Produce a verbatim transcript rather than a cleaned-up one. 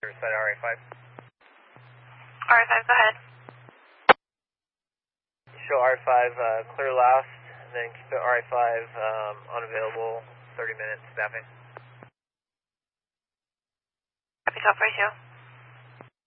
Riverside R A five. R A five, go ahead. Show R A five uh, clear last, and then keep it R A five um, unavailable, thirty minutes staffing. Copy, Golf Ratio.